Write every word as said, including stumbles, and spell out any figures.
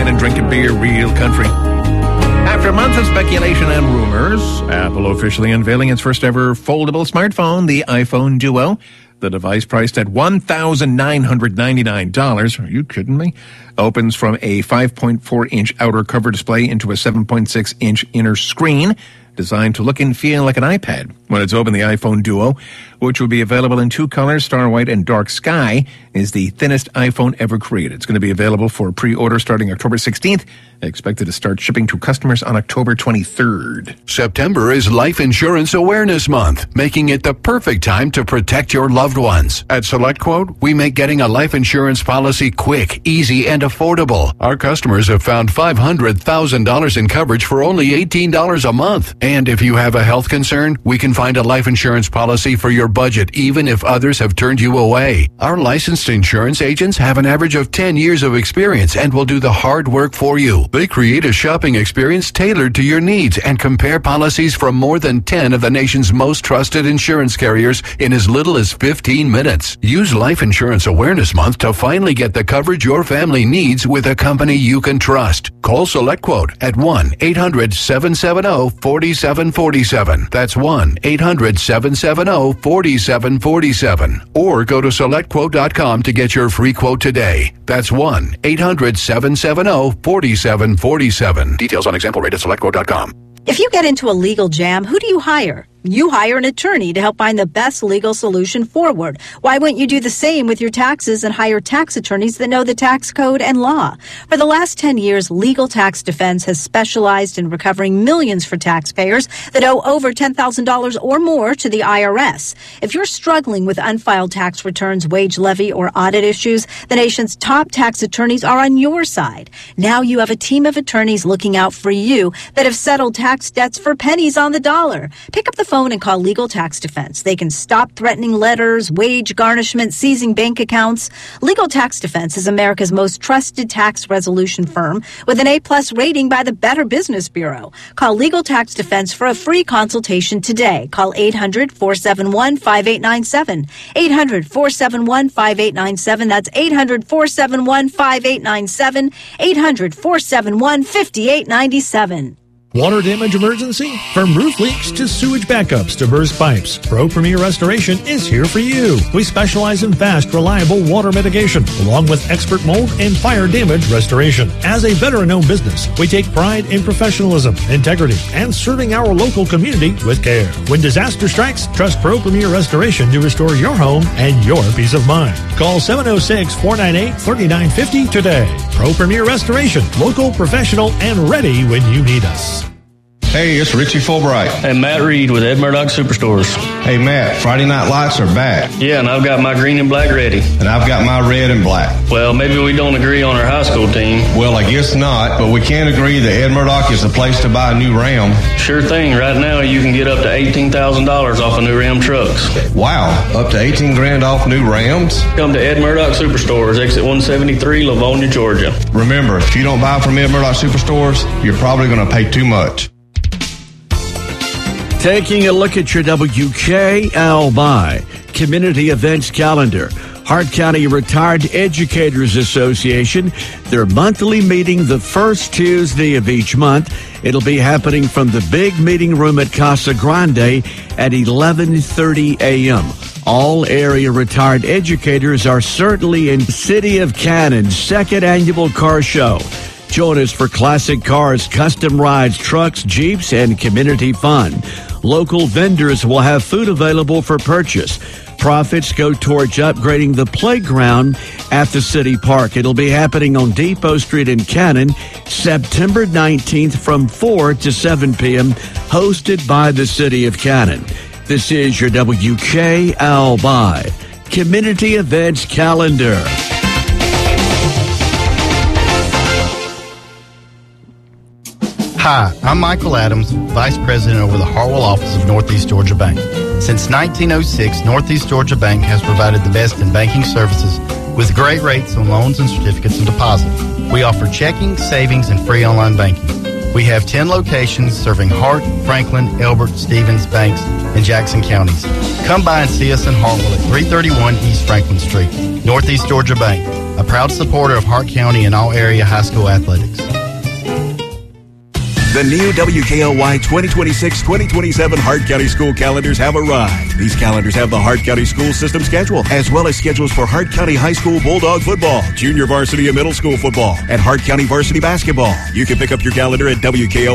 in and drinking beer real country. After a month of speculation and rumors, Apple officially unveiling its first ever foldable smartphone, the iPhone Duo. The device, priced at one thousand nine hundred ninety-nine dollars, are you kidding me? Opens from a five point four inch outer cover display into a seven point six inch inner screen, designed to look and feel like an iPad. When it's open, the iPhone Duo, which will be available in two colors, Star White and Dark Sky, is the thinnest iPhone ever created. It's going to be available for pre-order starting October sixteenth, expected to start shipping to customers on October twenty-third. September is Life Insurance Awareness Month, making it the perfect time to protect your loved ones. At SelectQuote, we make getting a life insurance policy quick, easy, and affordable. Our customers have found five hundred thousand dollars in coverage for only eighteen dollars a month. And if you have a health concern, we can find a life insurance policy for your budget, even if others have turned you away. Our licensed insurance agents have an average of ten years of experience and will do the hard work for you. They create a shopping experience tailored to your needs and compare policies from more than ten of the nation's most trusted insurance carriers in as little as fifteen minutes. Use Life Insurance Awareness Month to finally get the coverage your family needs with a company you can trust. Call SelectQuote at one eight hundred seven seven zero four seven four seven. That's one eight hundred seven seven zero four seven four seven. Or go to select quote dot com to get your free quote today. That's one eight hundred seven seven zero four seven four seven. Details on example rate at select quote dot com. If you get into a legal jam, who do you hire? You hire an attorney to help find the best legal solution forward. Why wouldn't you do the same with your taxes and hire tax attorneys that know the tax code and law? For the last ten years, Legal Tax Defense has specialized in recovering millions for taxpayers that owe over ten thousand dollars or more to the I R S. If you're struggling with unfiled tax returns, wage levy, or audit issues, the nation's top tax attorneys are on your side. Now you have a team of attorneys looking out for you that have settled tax debts for pennies on the dollar. Pick up the phone and call Legal Tax Defense. They can stop threatening letters, wage garnishment, seizing bank accounts. Legal Tax Defense is America's most trusted tax resolution firm with an A-plus rating by the Better Business Bureau. Call Legal Tax Defense for a free consultation today. Call eight hundred four seven one five eight nine seven. eight hundred four seven one five eight nine seven. That's eight hundred four seven one five eight nine seven. eight hundred four seven one five eight nine seven. Water damage emergency? From roof leaks to sewage backups to burst pipes, Pro Premier Restoration is here for you. We specialize in fast, reliable water mitigation, along with expert mold and fire damage restoration. As a veteran-owned business, we take pride in professionalism, integrity, and serving our local community with care. When disaster strikes, trust Pro Premier Restoration to restore your home and your peace of mind. Call seven oh six, four nine eight, three nine five oh today. Pro Premier Restoration, local, professional, and ready when you need us. Hey, it's Richie Fulbright. And Matt Reed with Ed Murdoch Superstores. Hey, Matt, Friday night lights are back. Yeah, and I've got my green and black ready. And I've got my red and black. Well, maybe we don't agree on our high school team. Well, I guess not, but we can agree that Ed Murdoch is the place to buy a new Ram. Sure thing. Right now, you can get up to eighteen thousand dollars off of new Ram trucks. Wow, up to eighteen grand off new Rams? Come to Ed Murdoch Superstores, exit one seventy-three, Livonia, Georgia. Remember, if you don't buy from Ed Murdoch Superstores, you're probably going to pay too much. Taking a look at your W K L by Community Events Calendar. Hart County Retired Educators Association, their monthly meeting the first Tuesday of each month. It'll be happening from the big meeting room at Casa Grande at eleven thirty a.m. All area retired educators are certainly in City of Cannon's second annual car show. Join us for classic cars, custom rides, trucks, Jeeps, and community fun. Local vendors will have food available for purchase. Profits go towards upgrading the playground at the city park. It'll be happening on Depot Street in Cannon, September nineteenth from four to seven p.m., hosted by the City of Cannon. This is your W K L by Community Events Calendar. Hi, I'm Michael Adams, Vice President over the Hartwell office of Northeast Georgia Bank. Since nineteen oh six, Northeast Georgia Bank has provided the best in banking services with great rates on loans and certificates of deposit. We offer checking, savings, and free online banking. We have ten locations serving Hart, Franklin, Elbert, Stevens, Banks, and Jackson counties. Come by and see us in Hartwell at three thirty-one East Franklin Street. Northeast Georgia Bank. a proud supporter of Hart County and all area high school athletics. The new W K L Y twenty twenty-six twenty twenty-seven Hart County School calendars have arrived. These calendars have the Hart County School System schedule, as well as schedules for Hart County High School Bulldog football, junior varsity and middle school football, and Hart County varsity basketball. You can pick up your calendar at W K L